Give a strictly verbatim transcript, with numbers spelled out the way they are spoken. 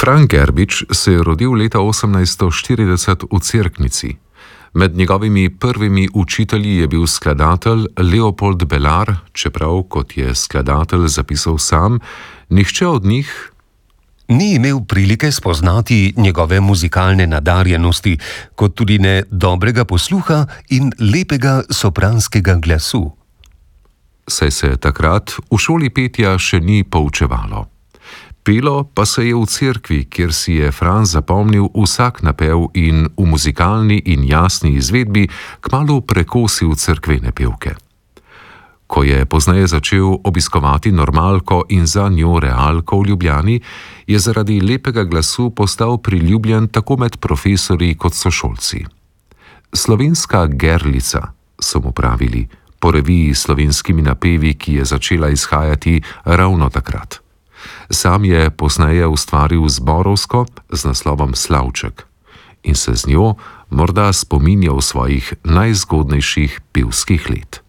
Fran Gerbič se je rodil leta osemnajststo štirideset v Cerknici. Med njegovimi prvimi učitelji je bil skladatelj Leopold Belar, čeprav, kot je skladatelj zapisal sam, nihče od njih ni imel prilike spoznati njegove muzikalne nadarjenosti, kot tudi ne dobrega posluha in lepega sopranskega glasu. Saj se takrat v šoli petja še ni poučevalo. Pelo pa se je v cerkvi, kjer si je Fran zapomnil vsak napev in v muzikalni in jasni izvedbi kmalu prekosil cerkvene pevke. Ko je pozneje začel obiskovati normalko in za njo realko v Ljubljani, je zaradi lepega glasu postal priljubljen tako med profesorji kot sošolci. Slovenska gerlica, so mu pravili, po reviji s slovenskimi napevi, ki je začela izhajati ravno takrat. Sam je pozneje ustvaril zborovsko z naslovom Slavček in se z njo morda spominjal svojih najzgodnejših pevskih let.